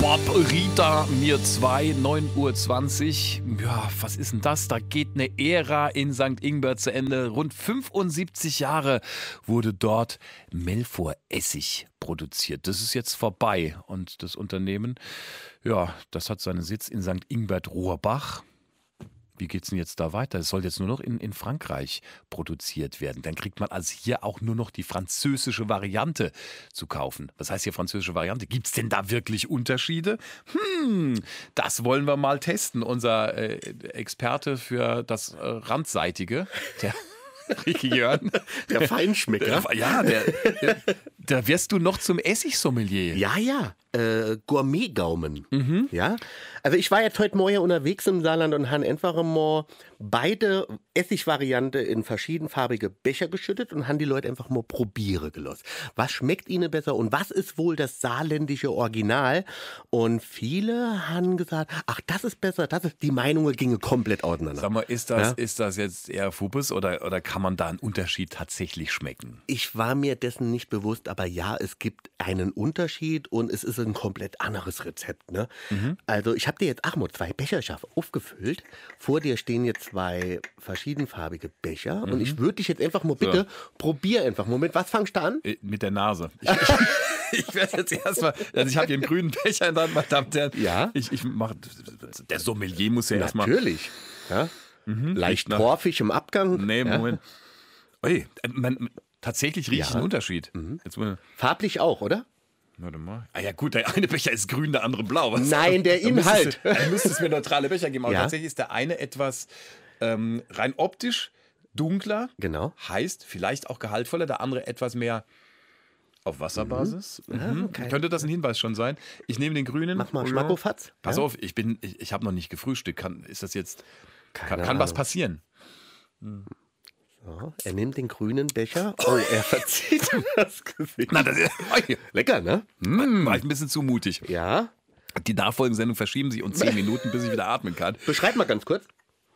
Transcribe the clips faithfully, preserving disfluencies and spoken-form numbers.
Bob Rita, mir zwei, neun Uhr zwanzig. Ja, was ist denn das? Da geht eine Ära in Sankt Ingbert zu Ende. Rund fünfundsiebzig Jahre wurde dort Melfor-Essig produziert. Das ist jetzt vorbei. Und das Unternehmen, ja, das hat seinen Sitz in Sankt Ingbert-Rohrbach. Wie geht's denn jetzt da weiter? Es soll jetzt nur noch in, in Frankreich produziert werden. Dann kriegt man also hier auch nur noch die französische Variante zu kaufen. Was heißt hier französische Variante? Gibt's denn da wirklich Unterschiede? Hm, das wollen wir mal testen. Unser äh, Experte für das äh, Randseitige, der Ricky Jörn. Der Feinschmecker. Ja, der, der, da wirst du noch zum Essigsommelier. Ja, ja. Äh, Gourmet-Gaumen. Mhm. Ja. Also ich war jetzt heute Morgen unterwegs im Saarland und habe einfach mal beide Essigvariante in verschiedenfarbige Becher geschüttet und haben die Leute einfach mal probieren gelassen. Was schmeckt ihnen besser und was ist wohl das saarländische Original? Und viele haben gesagt, ach, das ist besser, das ist, die Meinungen gingen komplett auseinander. Sag mal, ist das, ja? ist das jetzt eher Fuppes oder, oder kann man da einen Unterschied tatsächlich schmecken? Ich war mir dessen nicht bewusst, aber ja, es gibt einen Unterschied und es ist ein komplett anderes Rezept. Ne? Mhm. Also ich habe dir jetzt, ach mal, zwei Becher scharf aufgefüllt. Vor dir stehen jetzt zwei verschiedenfarbige Becher mhm. und ich würde dich jetzt einfach mal bitte, so. probier einfach mal. Mit was fangst du an? Mit der Nase. Ich, ich, ich werde jetzt erstmal, also ich habe hier einen grünen Becher in der Hand, meine Damen und Herren. Ja? Ich, ich mach, der Sommelier muss ja erstmal... Natürlich. Ja? Mhm. Leicht torfig im Abgang. Nee, ja? Moment. Ui, man, tatsächlich riecht ja. einen Unterschied. Mhm. Jetzt, farblich auch, oder? Warte mal. Ah ja gut, der eine Becher ist grün, der andere blau. Was Nein, der Inhalt. Dann müsste es mir neutrale Becher geben. Aber ja. tatsächlich ist der eine etwas ähm, rein optisch dunkler. Genau. Heißt vielleicht auch gehaltvoller. Der andere etwas mehr auf Wasserbasis. Mhm. Mhm. Okay. Könnte das ein Hinweis schon sein? Ich nehme den grünen. Mach mal Schmackofatz. Pass ja? auf, ich, bin, ich, ich habe noch nicht gefrühstückt. Kann, ist das jetzt... Kann, kann was passieren? Hm. So, er nimmt den grünen Becher. Oh, er verzieht das Gesicht. Na, das ist, lecker, ne? Mm. War ich ein bisschen zu mutig. Ja. Die nachfolgenden Sendungen verschieben sich um zehn Minuten, bis ich wieder atmen kann. Beschreib mal ganz kurz.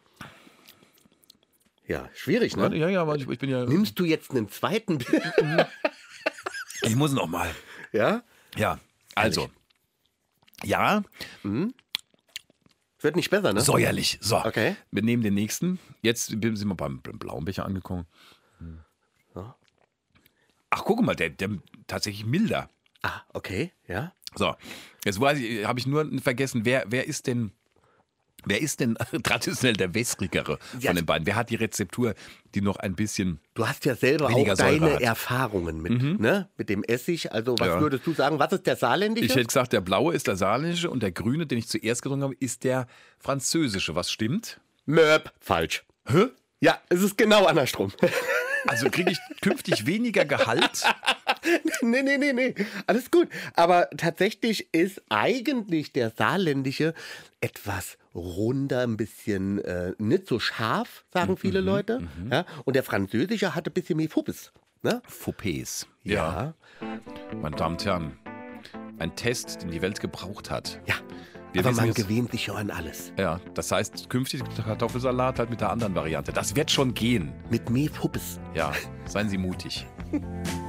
Ja, schwierig, ne? Ja, ja, aber ich, ich bin ja... Nimmst du jetzt einen zweiten Becher? Ich muss noch mal. Ja? Ja, also. Ja. Mhm. Wird nicht besser, ne? Säuerlich. So, okay. Wir nehmen den nächsten. Jetzt sind wir beim blauen Becher angekommen. So. Ach, guck mal, der, der tatsächlich milder. Ah, okay, ja. So, jetzt weiß ich, habe ich nur vergessen, wer, wer ist denn, wer ist denn traditionell der wässrigere ja. von den beiden? Wer hat die Rezeptur, die noch ein bisschen Du hast ja selber auch deine hat. Erfahrungen mit, mhm. ne? Mit dem Essig. Also was ja. würdest du sagen, was ist der saarländische? Ich hätte gesagt, der blaue ist der saarländische und der grüne, den ich zuerst getrunken habe, ist der französische. Was stimmt? Möp. Falsch. Hä? Ja, es ist genau andersrum. Also kriege ich künftig weniger Gehalt? Nee, nee, nee, nee. Alles gut. Aber tatsächlich ist eigentlich der saarländische etwas runder, ein bisschen äh, nicht so scharf, sagen viele mhm, Leute. Mhm. Ja? Und der französische hatte ein bisschen mehr Fuppes. Ne? Fuppes. Ja. ja. Meine Damen und Herren, ein Test, den die Welt gebraucht hat. Ja. Wir Aber man jetzt, gewöhnt sich ja an alles. Ja, das heißt, künftig Kartoffelsalat halt mit der anderen Variante. Das wird schon gehen. Mit mehr Fuppes. Ja, seien Sie mutig.